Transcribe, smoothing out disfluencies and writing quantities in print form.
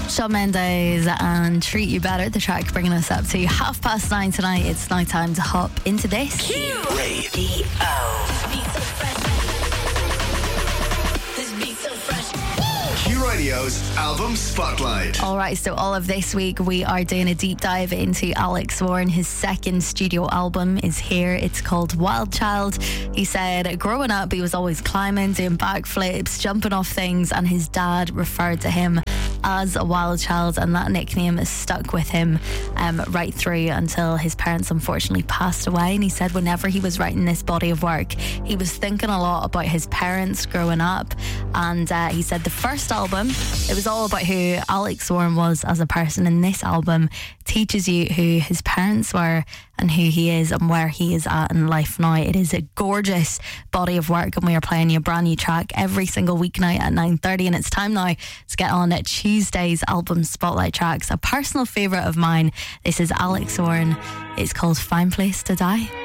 Shawn Mendes and Treat You Better, the track bringing us up to 9:30 tonight. It's now time to hop into this. Q Radio. Q Radio's Album Spotlight. Alright, so all of this week we are doing a deep dive into Alex Warren. His second studio album is here. It's called Wild Child. He said growing up he was always climbing, doing backflips, jumping off things, and his dad referred to him as a wild child, and that nickname has stuck with him right through until his parents unfortunately passed away. And he said whenever he was writing this body of work, he was thinking a lot about his parents growing up. And he said the first album, it was all about who Alex Warren was as a person, and this album teaches you who his parents were and who he is and where he is at in life now. It is a gorgeous body of work, and we are playing you a brand new track every single weeknight at 9:30, and it's time now to get on at Tuesday's Album Spotlight tracks. A personal favourite of mine, this is Alex Warren. It's called Fine Place to Die.